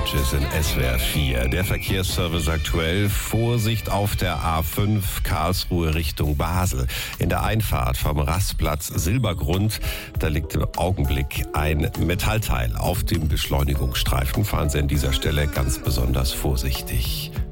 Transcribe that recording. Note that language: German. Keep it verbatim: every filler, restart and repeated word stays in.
Bridges in S W R vier. Der Verkehrsservice aktuell. Vorsicht auf der A fünf Karlsruhe Richtung Basel. In der Einfahrt vom Rastplatz Silbergrund, da liegt im Augenblick ein Metallteil auf dem Beschleunigungsstreifen. Fahren Sie an dieser Stelle ganz besonders vorsichtig.